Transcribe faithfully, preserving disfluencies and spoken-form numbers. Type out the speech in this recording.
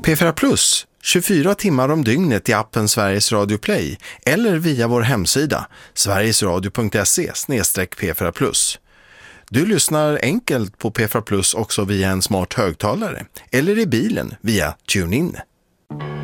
P fyra Plus, tjugofyra timmar om dygnet i appen Sveriges Radio Play eller via vår hemsida sverigesradio punkt se slash p fyra plus. Du lyssnar enkelt på P fyra Plus också via en smart högtalare eller i bilen via TuneIn.